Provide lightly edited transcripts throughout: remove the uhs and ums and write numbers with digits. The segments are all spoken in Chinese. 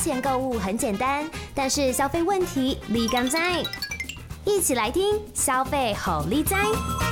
前购物很简单，但是消费问题立竿在。一起来听消费好利哉。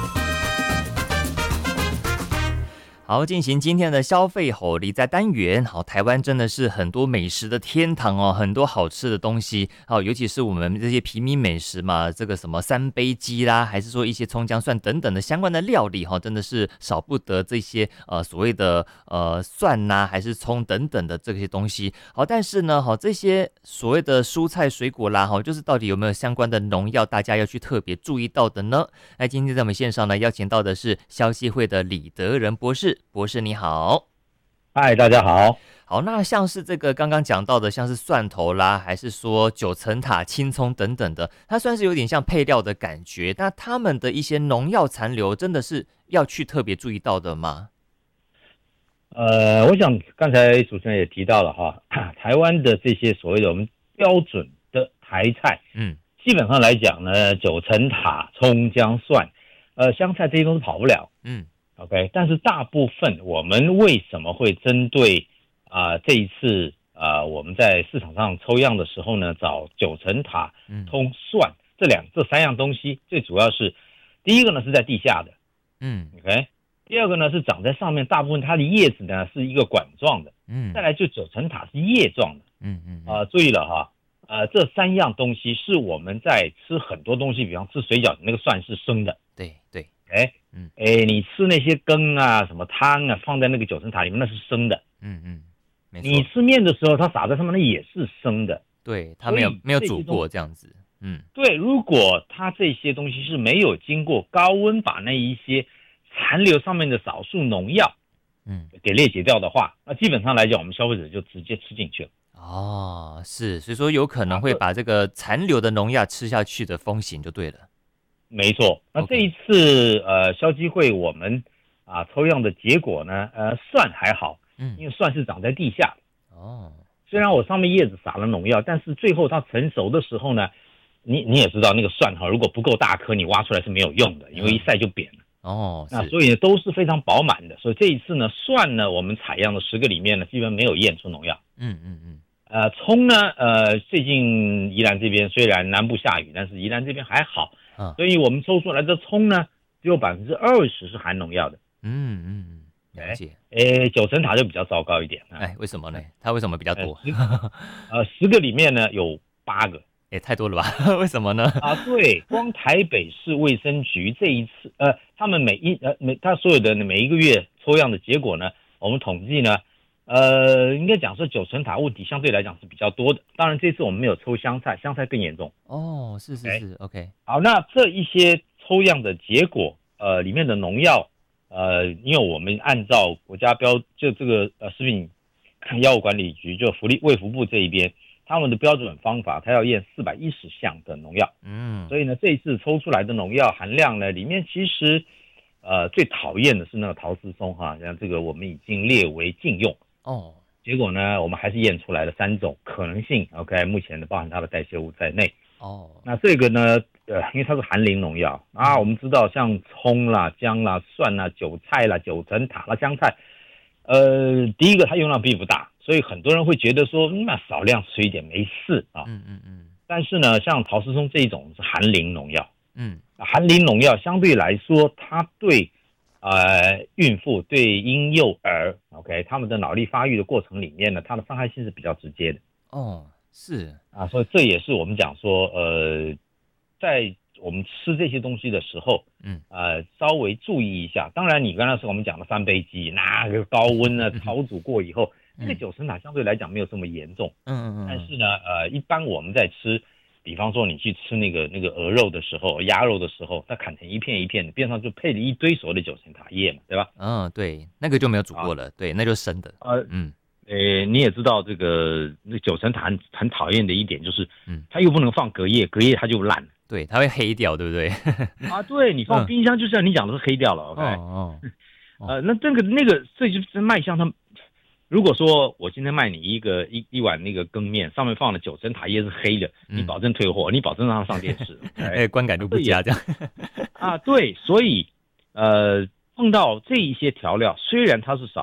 好，进行今天的消费好利哉单元。好，台湾真的是很多美食的天堂哦，很多好吃的东西。好，尤其是我们这些平民美食嘛，这个什么三杯鸡啦，还是说一些葱姜蒜等等的相关的料理哈，真的是少不得这些所谓的蒜呐，还是葱等等的这些东西。好，但是呢，好这些所谓的蔬菜水果啦，哈，就是到底有没有相关的农药，大家要去特别注意到的呢？那今天在我们线上呢，邀请到的是消协会的李德仁博士。博士你好。 嗨，大家好。 好，那像是这个刚刚讲到的，像是蒜头啦，还是说九层塔、青葱等等的，它算是有点像配料的感觉。那他们的一些农药残留，真的是要去特别注意到的吗？ 我想刚才主持人也提到了哈，台湾的这些所谓的我们标准的台菜，基本上来讲呢，九层塔、葱姜蒜，香菜这些都是跑不了，OK， 但是大部分我们为什么会针对这一次我们在市场上抽样的时候呢，找九层塔、葱蒜这三样东西，最主要是第一个呢是在地下的，OK， 第二个呢是长在上面，大部分它的叶子呢是一个管状的，再来就九层塔是叶状的，注意了哈，这三样东西是我们在吃很多东西，比方吃水饺，那个蒜是生的， 对对， 你吃那些羹啊、什么汤啊，放在那个九层塔里面，那是生的。 没错。 你吃面的时候，它撒在上面，那也是生的。 对，它没有煮过这样子。 对，如果它这些东西是没有经过高温把那一些残留上面的少数农药，给裂解掉的话，那基本上来讲，我们消费者就直接吃进去了。 哦，是，所以说有可能会把这个残留的农药吃下去的风险就对了。 没错，那这一次消基会我们抽样的结果呢，蒜还好，因为蒜是长在地下。虽然我上面叶子撒了农药，但是最后它成熟的时候呢，你也知道那个蒜哈，如果不够大颗，你挖出来是没有用的，因为一晒就扁了。那所以呢都是非常饱满的，所以这一次呢，蒜呢我们采样的10个里面呢，基本没有验出农药。葱呢，最近宜兰这边虽然南部下雨，但是宜兰这边还好。所以我们抽出来的葱呢，只有20%是含农药的。 了解。 九层塔就比较糟糕一点。 为什么呢？它为什么比较多 ？10个里面呢有8个。 太多了吧？为什么呢？ 对，光台北市卫生局这一次，他们他所有的每一个月抽样的结果呢，我们统计呢，应该讲说九层塔问题相对来讲是比较多的。当然这次我们没有抽香菜，香菜更严重。 是 OK。 好，那这一些抽样的结果，里面的农药，因为我们按照国家就这个食品药物管理局，就卫福部这一边，他们的标准方法，他要验410项的农药。所以呢，这一次抽出来的农药含量呢，里面其实最讨厌的是那个陶瓷松哈，像这个我们已经列为禁用。结果呢，我们还是验出来了3种可能性 ，OK， 目前的包含它的代谢物在内。那这个呢，因为它是含磷农药我们知道像葱啦、姜啦、蒜啦、韭菜啦、九层塔啦、香菜，第一个它用量并不大，所以很多人会觉得说，那少量吃一点没事啊。但是呢，像陶瓷松这一种是含磷农药，含磷农药相对来说，它对孕妇、对婴幼儿 ，OK， 他们的脑力发育的过程里面呢，它的伤害性是比较直接的。 是所以这也是我们讲说，在我们吃这些东西的时候，稍微注意一下。当然，你刚才是我们讲的三杯鸡，那个高温呢炒煮过以后，那个九层塔相对来讲没有这么严重。但是呢，一般我们在吃，比方说你去吃那个鹅肉的时候、鸭肉的时候，它砍成一片一片的，边上就配了一堆所谓的九层塔叶嘛，对吧？ 对，那个就没有煮过了，对，那就生的。 你也知道这个那九层塔很讨厌的一点就是，它又不能放隔夜，隔夜它就烂了。 对，它会黑掉，对不对？ 对，你放冰箱就像你讲的是黑掉了 ，OK。那那个这就是卖相，它如果说我今天卖你一碗那个羹面，上面放了九层塔叶是黑的，你保证退货，你保证让它上电视， 观感就不佳这样。 对，所以碰到这一些调料，虽然它是少量，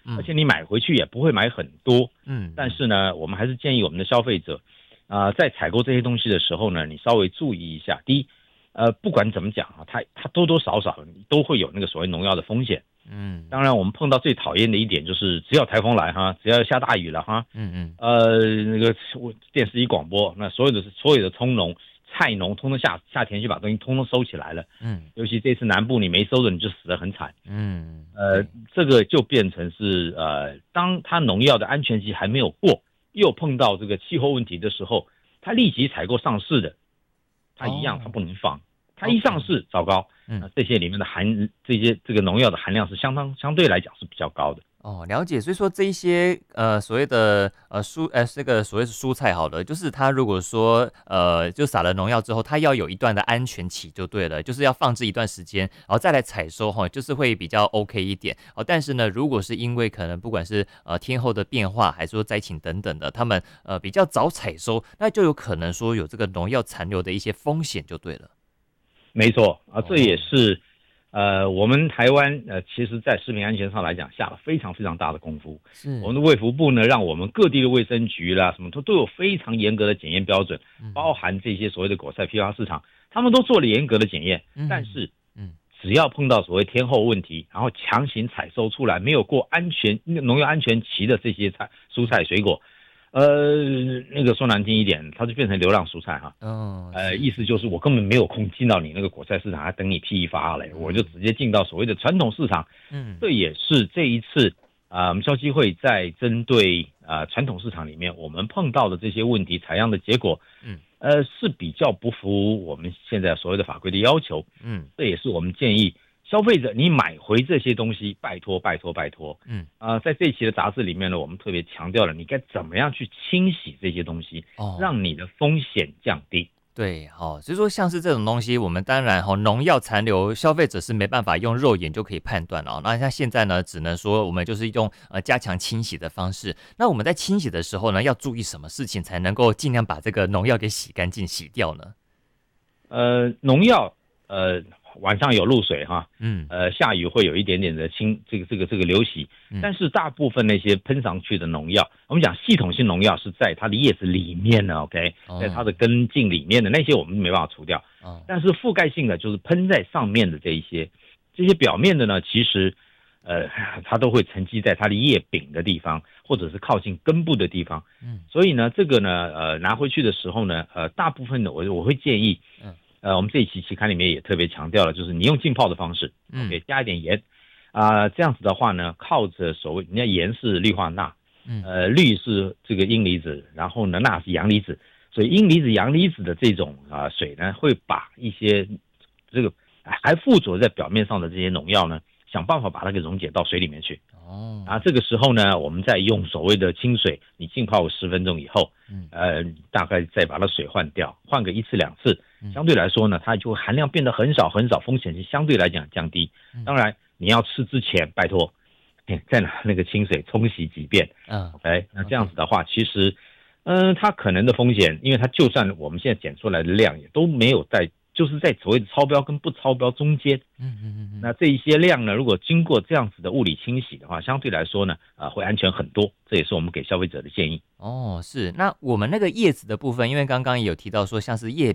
而且你买回去也不会买很多。但嗯， 是呢，我们还是建议我们的消费者，在采购这些东西的时候呢，你稍微注意一下。第一，不管怎么讲啊，它多多少少都会有那个所谓农药的风险。当然我们碰到最讨厌的一点就是，只要台风来哈，只要下大雨了哈，那个电视一广播，那所有的葱农、菜农，通通下田去把东西通通收起来了。尤其这次南部你没收的，你就死得很惨。这个就变成是当它农药的安全期还没有过，又碰到这个气候问题的时候，它立即采购上市的，它一样它不能放。它一上市，糟糕，这些里面的这个农药的含量是相对来讲是比较高的。 了解。所以说这一些所谓的这个所谓是蔬菜好了，就是它如果说就撒了农药之后，它要有一段的安全期就对了，就是要放置一段时间，然后再来采收就是会比较 OK 一点。但是呢，如果是因为可能不管是天候的变化，还是说灾情等等的，他们比较早采收，那就有可能说有这个农药残留的一些风险就对了。 没错这也是我们台湾其实在食品安全上来讲下了非常非常大的功夫。我们的卫福部呢，让我们各地的卫生局啦什么都有非常严格的检验标准，包含这些所谓的果菜批发市场，他们都做了严格的检验。但是只要碰到所谓天候问题，然后强行采收出来没有过农药安全期的这些蔬菜水果，那个说难听一点，它就变成流浪蔬菜哈。意思就是我根本没有空进到你那个果菜市场，还等你批发嘞，我就直接进到所谓的传统市场。这也是这一次我们消基会在针对传统市场里面我们碰到的这些问题采样的结果，是比较不符我们现在所谓的法规的要求。这也是我们建议消费者，你买回这些东西，拜托。在这一期的杂志里面呢，我们特别强调了你该怎么样去清洗这些东西，让你的风险降低。 对，所以说像是这种东西，我们当然农药残留，消费者是没办法用肉眼就可以判断那像现在呢，只能说我们就是用加强清洗的方式。那我们在清洗的时候呢，要注意什么事情才能够尽量把这个农药给洗干净、洗掉呢？ 农药晚上有露水哈，下雨会有一点点的这个流洗，但是大部分那些喷上去的农药，我们讲系统性农药是在它的叶子里面的 ，OK， 在它的根茎里面的那些我们没办法除掉，但是覆盖性的就是喷在上面的这些表面的呢，其实它都会沉积在它的叶柄的地方，或者是靠近根部的地方，所以呢，这个呢，拿回去的时候呢，大部分的我会建议，我们这一期期刊里面也特别强调了，就是你用浸泡的方式，OK，加一点盐，这样子的话呢，靠着所谓，人家盐是氯化钠，氯是这个阴离子，然后呢，钠是阳离子，所以阴离子、阳离子的这种水呢，会把一些这个还附着在表面上的这些农药呢，想办法把它给溶解到水里面去。这个时候呢，我们再用所谓的清水，你浸泡10分钟以后，大概再把它水换掉，换个1次2次，相对来说呢，它就含量变得很少很少，风险性相对来讲降低。当然，你要吃之前，拜托，再拿那个清水冲洗几遍。OK， 那这样子的话，其实，它可能的风险，因为它就算我们现在检出来的量也都没有就是在所谓的超标跟不超标中间。那这一些量呢，如果经过这样子的物理清洗的话，相对来说呢，会安全很多。这也是我们给消费者的建议。 是。那我们那个叶子的部分，因为刚刚也有提到说，像是叶